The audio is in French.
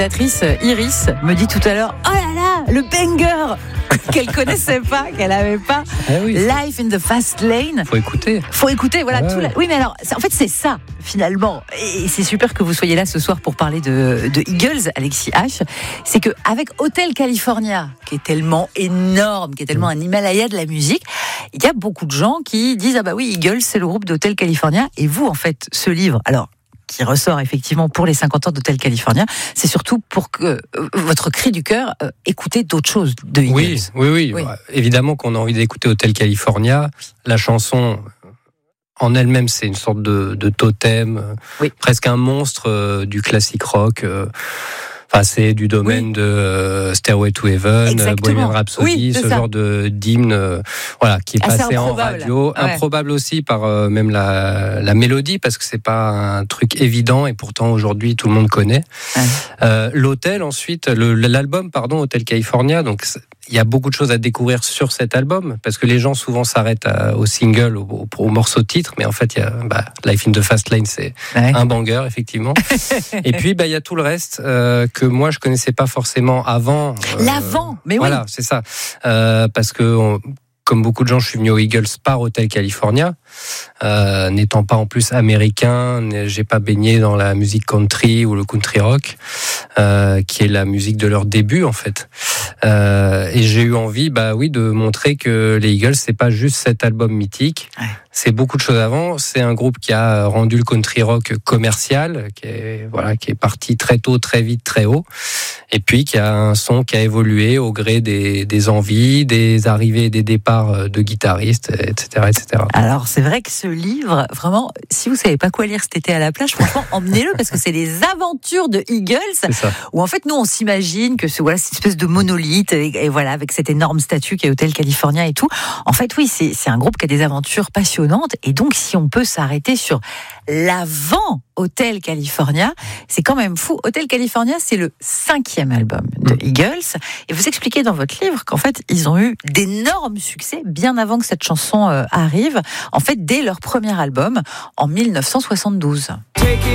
Iris me dit tout à l'heure, oh là là, le banger qu'elle connaissait pas, qu'elle avait pas. Oui. Life in the Fast Lane. Faut écouter, voilà. Oui, mais alors, en fait, c'est ça, finalement. Et c'est super que vous soyez là ce soir pour parler de Eagles, Alexis H. C'est qu'avec Hotel California, qui est tellement énorme, qui est tellement un Himalaya de la musique, il y a beaucoup de gens qui disent, ah bah oui, Eagles, c'est le groupe d'Hotel California. Et vous, en fait, ce livre, alors, qui ressort effectivement pour les 50 ans d'Hotel California, c'est surtout pour que votre cri du cœur, écoutez d'autres choses de Eagles. Oui. Évidemment qu'on a envie d'écouter Hotel California. La chanson en elle-même, c'est une sorte de totem, presque un monstre du classique rock. C'est du domaine de Stairway to Heaven, Bohemian Rhapsody, ce genre d'hymne qui est passé en radio. Improbable aussi par même la mélodie, parce que c'est pas un truc évident et pourtant aujourd'hui tout le monde connaît. L'hôtel ensuite, l'album Hotel California, donc il y a beaucoup de choses à découvrir sur cet album, parce que les gens souvent s'arrêtent au single, au morceau titre, mais en fait, il y a Life in the Fast Lane, c'est un banger, effectivement. Et puis, il y a tout le reste que moi, je connaissais pas forcément avant. L'avant, mais oui. Voilà, c'est ça. Parce que, comme beaucoup de gens, je suis venu aux Eagles par Hotel California. N'étant pas en plus américain, j'ai pas baigné dans la musique country ou le country rock, qui est la musique de leur début en fait. Et j'ai eu envie, de montrer que les Eagles, c'est pas juste cet album mythique. C'est beaucoup de choses avant. C'est un groupe qui a rendu le country rock commercial, qui est parti très tôt, très vite, très haut. Et puis qui a un son qui a évolué au gré des envies, des arrivées et des départs de guitaristes, etc., etc. Alors c'est vrai que ce livre, vraiment, si vous savez pas quoi lire cet été à la plage, franchement, emmenez-le, parce que c'est les aventures de Eagles, où en fait nous on s'imagine que c'est cette espèce de monolithe et voilà, avec cette énorme statue qui est Hotel California et tout. En fait, oui, c'est un groupe qui a des aventures passionnantes, et donc si on peut s'arrêter sur l'avant Hotel California, c'est quand même fou. Hotel California, c'est le 5e album de Eagles, et vous expliquez dans votre livre qu'en fait ils ont eu d'énormes succès bien avant que cette chanson arrive, en fait dès leur premier album en 1972.